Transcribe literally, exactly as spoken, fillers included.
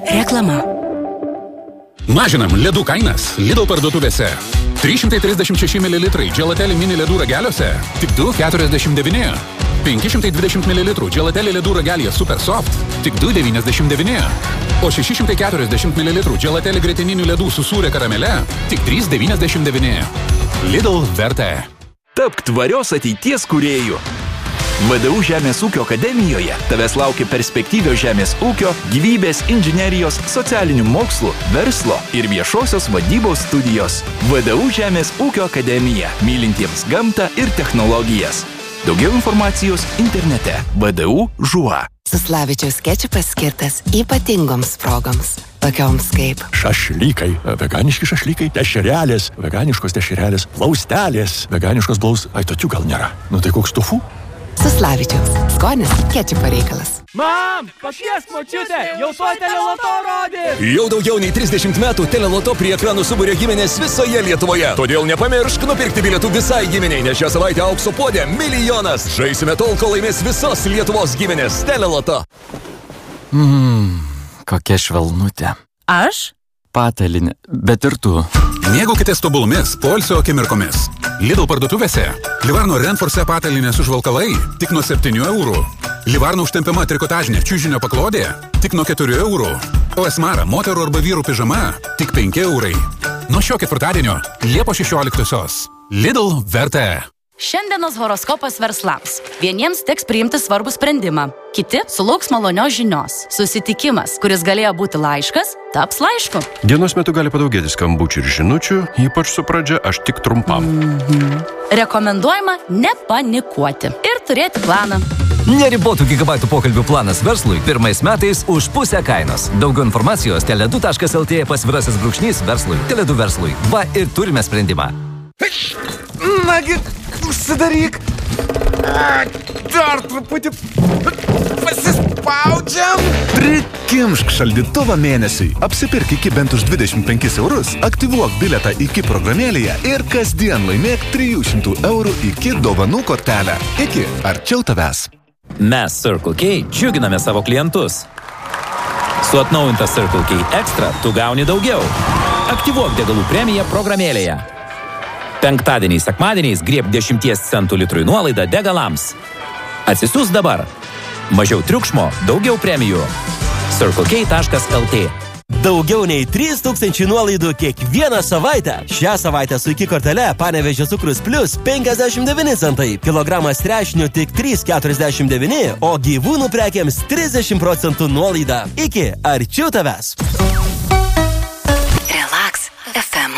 Reklama. Mažinam ledų kainas Lidl parduotuvėse. trys šimtai trisdešimt šeši mililitrai Gelateli mini ledų rageliuose tik du keturiasdešimt devyni. penki šimtai dvidešimt mililitrų Gelateli ledų ragelyje Super Soft tik du devyniasdešimt devyni. O šeši šimtai keturiasdešimt mililitrų Gelateli grietininių ledų su sūrio karamele tik trys devyniasdešimt devyni. Lidl vertė. Tapk tvarios ateities kūrėjų. V D U Žemės ūkio akademijoje tavęs laukia perspektyvios žemės ūkio, gyvybės, inžinerijos, socialinių mokslų, verslo ir viešosios vadybos studijos. V D U Žemės ūkio akademija, mylintiems gamtą ir technologijas. Daugiau informacijos internete V D U žuo. Suslavičiaus kečupas skirtas ypatingoms progoms, tokioms kaip šašlykai, veganiški šašlykai, dešrelės, veganiškos dešrelės, plaustelės, veganiškos blaus, ai tokių gal nėra. Nu tai koks tofu? Suslavičiaus. Skonis kečupo reikalas. Mam, pakviesk močiutę, jau to Teleloto rodys. Jau daugiau nei trisdešimt metų Teleloto prie ekranų suburia giminės visoje Lietuvoje. Todėl nepamiršk nupirkti bilietų visai giminiai, nes šią savaitę aukso puodė milijonas. Žaisime tol, kol laimės visos Lietuvos giminės. Teleloto. Mmm, kokia švelnutė. Aš? Patalinė, bet ir tu. Mėgaukitės tobulumis, poilsio akimirkomis. Lidl parduotuvėse. Livarno Renforce patalinės užvalkalai tik nuo septynių eurų. Livarno užtempiama trikotažinė čiužinio paklodė tik nuo keturių eurų. O Esmara moterų arba vyrų pižama tik penki eurai. Nuo šio ketvirtadienio Liepos šešioliktosios. Lidl vertė. Šiandienos horoskopas verslams. Vieniems teks priimti svarbų sprendimą. Kiti sulauks malonios žinios. Susitikimas, kuris galėjo būti laiškas, taps laišku. Dienos metu gali padaugėti skambučių ir žinučių, ypač su pradžia aš tik trumpam. Mhm. Rekomenduojama nepanikuoti ir turėti planą. Neribotų gigabaitų pokalbių planas verslui pirmais metais už pusę kainos. Daugiau informacijos teledu taškas lt pasvirasis brūkšnys verslui. Teledu verslui. Va ir turime sprendimą. Nagi, užsidaryk. Dar truputį pasispaudžiam. Prikimšk šaldytuvą mėnesiui. Apsipirk iki bent už dvidešimt penkis eurus, aktyvuok bilietą iki programėlėje ir kasdien laimėk trijų šimtų eurų iki dovanų kortelę. Iki arčiau tavęs. Mes Circle K džiuginame savo klientus. Su atnaujinta Circle K Extra tu gauni daugiau. Aktyvuok degalų premiją programėlėje. Penktadieniais, sekmadieniais grieb dešimties centų litrui nuolaidą degalams. Atsisiųs dabar. Mažiau triukšmo, daugiau premijų. circle k taškas lt. Daugiau nei trys tūkstančiai nuolaidų kiekvieną savaitę. Šią savaitę su iki kortele Panevėžio cukrus plus penkiasdešimt devyni centai. Kilogramas trešnių tik trys keturiasdešimt devyni, o gyvūnų prekiams trisdešimt procentų nuolaida. Iki arčiau tavęs.